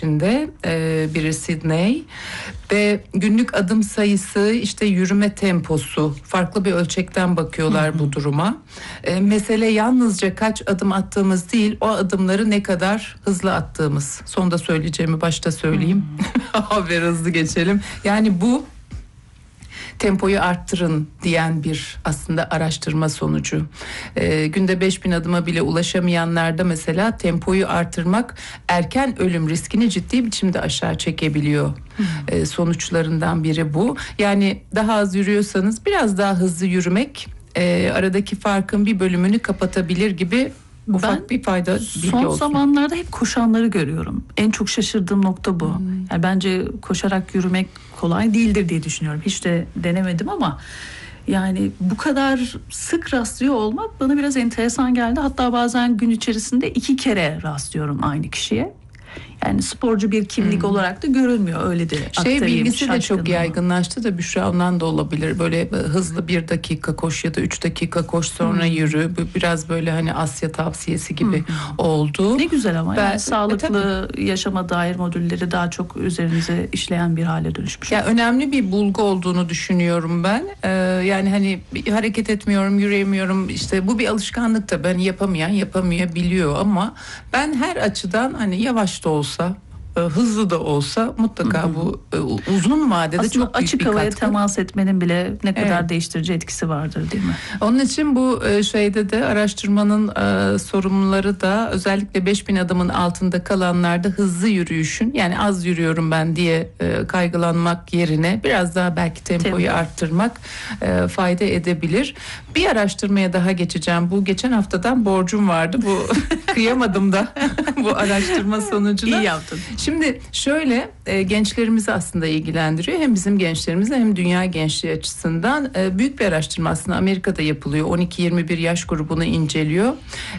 içinde, biri Sydney ve günlük adım sayısı, işte yürüme temposu, farklı bir ölçekten bakıyorlar bu duruma. Mesele yalnızca kaç adım attığımız değil, o adımları ne kadar hızlı attığımız. Sonda söyleyeceğimi başta söyleyeyim. Haber hızlı geçelim. Yani bu tempoyu arttırın diyen bir aslında araştırma sonucu. Günde 5000 adıma bile ulaşamayanlarda mesela tempoyu artırmak erken ölüm riskini ciddi biçimde aşağı çekebiliyor. Sonuçlarından biri bu. Yani daha az yürüyorsanız biraz daha hızlı yürümek aradaki farkın bir bölümünü kapatabilir gibi ufak bir fayda bilgi olsun. Son zamanlarda hep koşanları görüyorum. En çok şaşırdığım nokta bu. Yani bence koşarak yürümek kolay değildir diye düşünüyorum. Hiç de denemedim ama yani bu kadar sık rastlıyor olmak bana biraz enteresan geldi. Hatta bazen gün içerisinde 2 kere rastlıyorum aynı kişiye. Yani sporcu bir kimlik olarak da görülmüyor, öyle de aktarayım. Bilgisi de çok yaygınlaştı da Büşra, ondan da olabilir. Böyle hızlı 1 dakika koş ya da 3 dakika koş sonra yürü. Biraz böyle hani Asya tavsiyesi gibi oldu. Ne güzel ama yani sağlıklı yaşama dair modülleri daha çok üzerinize işleyen bir hale dönüşmüş. Yani önemli bir bulgu olduğunu düşünüyorum ben. Yani hani hareket etmiyorum, yürüyemiyorum. İşte bu bir alışkanlık da, ben yapamayabiliyor ama ben her açıdan hani yavaş da olsa, hızlı da olsa mutlaka bu uzun vadede aslında çok büyük açık bir havaya katkı. temas etmenin bile ne kadar değiştirici etkisi vardır, değil mi? Onun için bu şeyde de araştırmanın sorumluları da özellikle 5000 adımın altında kalanlarda hızlı yürüyüşün, yani az yürüyorum ben diye kaygılanmak yerine biraz daha belki tempoyu arttırmak fayda edebilir. Bir araştırmaya daha geçeceğim. Bu geçen haftadan borcum vardı. Bu kıyamadım da bu araştırma sonucuna. İyi yaptın. Şimdi şöyle, gençlerimizi aslında ilgilendiriyor. Hem bizim gençlerimizi hem dünya gençliği açısından büyük bir araştırma aslında Amerika'da yapılıyor. 12-21 yaş grubunu inceliyor.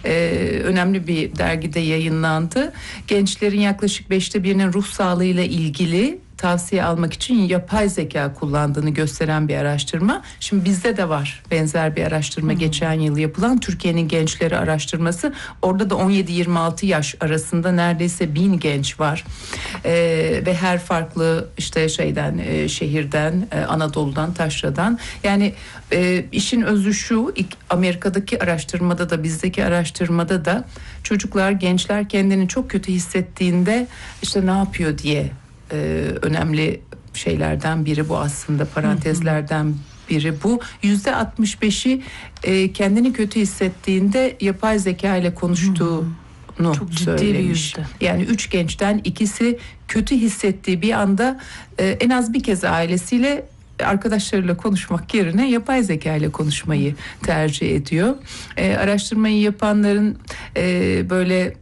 Önemli bir dergide yayınlandı. Gençlerin yaklaşık 1/5'inin ruh sağlığıyla ilgili tavsiye almak için yapay zeka kullandığını gösteren bir araştırma. Şimdi bizde de var benzer bir araştırma, geçen yıl yapılan Türkiye'nin gençleri araştırması. Orada da 17-26 yaş arasında neredeyse 1000 genç var. Ve her farklı işte şehirden, Anadolu'dan, taşradan. Yani işin özü şu, Amerika'daki araştırmada da bizdeki araştırmada da çocuklar, gençler kendini çok kötü hissettiğinde işte ne yapıyor diye önemli şeylerden biri bu aslında, parantezlerden biri bu. %65'i kendini kötü hissettiğinde yapay zeka ile konuştuğunu çok ciddi söylemiş. Bir yüzde. Yani 3 gençten ikisi kötü hissettiği bir anda en az bir kez ailesiyle, arkadaşlarıyla konuşmak yerine yapay zeka ile konuşmayı tercih ediyor. Araştırmayı yapanların böyle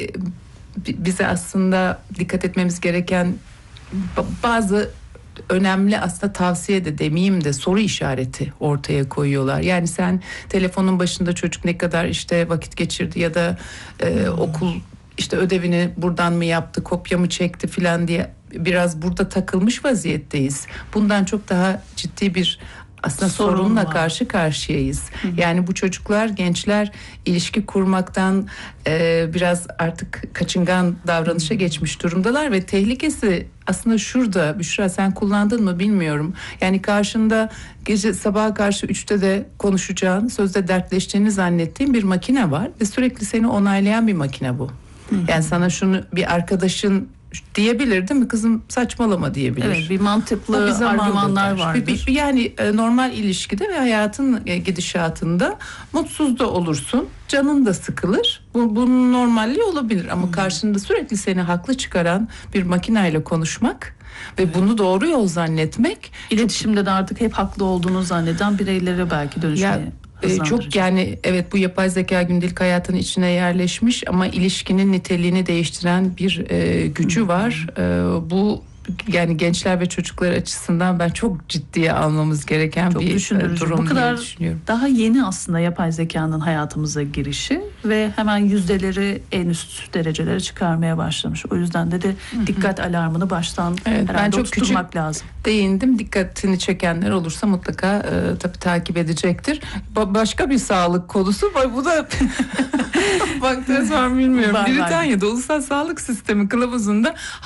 bize aslında dikkat etmemiz gereken bazı önemli, aslında tavsiye de demeyeyim de, soru işareti ortaya koyuyorlar. Yani sen telefonun başında çocuk ne kadar işte vakit geçirdi ya da okul işte ödevini buradan mı yaptı, kopya mı çekti filan diye biraz burada takılmış vaziyetteyiz. Bundan çok daha ciddi bir aslında sorunla karşı karşıyayız. Yani bu çocuklar, gençler ilişki kurmaktan biraz artık kaçıngan davranışa geçmiş durumdalar ve tehlikesi aslında şurada. Büşra, sen kullandın mı bilmiyorum. Yani karşında gece sabaha karşı 3'te de konuşacağın, sözde dertleştiğini zannettiğin bir makine var ve sürekli seni onaylayan bir makine bu. Yani sana şunu bir arkadaşın diyebilir değil mi? Kızım saçmalama diyebilir. Evet, bir mantıklı argümanlar var. Yani normal ilişkide ve hayatın gidişatında mutsuz da olursun. Canın da sıkılır. Bunun normalliği olabilir ama karşında sürekli seni haklı çıkaran bir makineyle konuşmak ve bunu doğru yol zannetmek, İletişimde de artık hep haklı olduğunu zanneden bireylere belki dönüşmeye çok, yani evet, bu yapay zeka gündelik hayatın içine yerleşmiş ama ilişkinin niteliğini değiştiren bir gücü var. Bu yani gençler ve çocuklar açısından ben çok ciddiye almamız gereken çok bir durum. Bu kadar düşünüyorum. Daha yeni aslında yapay zekanın hayatımıza girişi ve hemen yüzdeleri en üst derecelere çıkarmaya başlamış. O yüzden de dikkat alarmını baştan ben çok tutturmak lazım. Değindim. Dikkatini çekenler olursa mutlaka tabii takip edecektir. Başka bir sağlık konusu var. Bu da baktığınız var mı bilmiyorum. Britanya'da Ulusal Sağlık Sistemi kılavuzunda